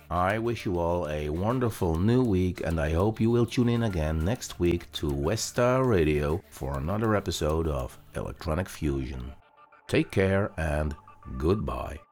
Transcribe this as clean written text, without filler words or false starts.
I wish you all a wonderful new week, and I hope you will tune in again next week to Westar Radio for another episode of Electronic Fusion. Take care and goodbye.